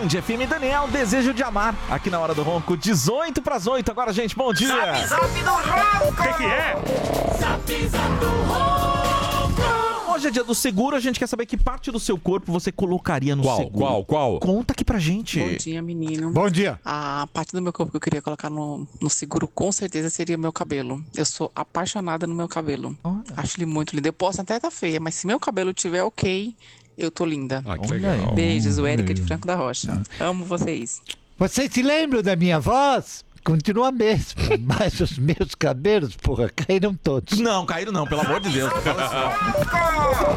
Band FM, Daniel, Desejo de Amar, aqui na Hora do Ronco, 18 para as 8. Agora, gente, bom dia! Zap, zap do Ronco! O que é? Zap, zap do Ronco! Hoje é dia do seguro, a gente quer saber que parte do seu corpo você colocaria no seguro. Qual? Conta aqui pra gente. Bom dia, menino. Bom dia. A parte do meu corpo que eu queria colocar no seguro, com certeza, seria meu cabelo. Eu sou apaixonada no meu cabelo. Olha. Acho ele muito lindo. Eu posso até estar feia, mas se meu cabelo tiver ok, eu tô linda. Ah, que Olha legal. aí. Beijos, o Érica de Franco da Rocha. Amo vocês. Vocês se lembram da minha voz? Continua a mesma, mas os meus cabelos, porra, caíram todos. Não, caíram não, pelo amor de Deus. Fala assim, ó.